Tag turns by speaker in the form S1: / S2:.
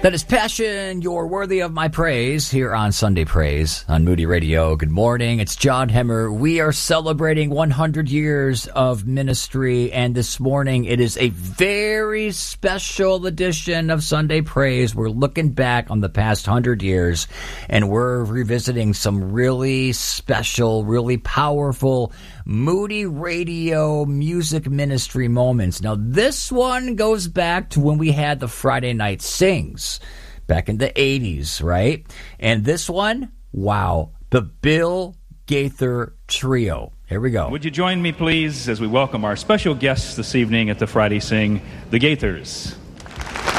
S1: That is Passion, You're Worthy of My Praise, here on Sunday Praise on Moody Radio. Good morning. It's John Hemmer. We are celebrating 100 years of ministry, and this morning it is a very special edition of Sunday Praise. We're looking back on the past 100 years, and we're revisiting some really special, really powerful Moody Radio music ministry moments. Now, this one goes back to when we had the Friday Night Sings back in the 80s, right? And this one, wow, the Bill Gaither Trio. Here we go.
S2: Would you join me, please, as we welcome our special guests this evening at the Friday Sing, the Gaithers.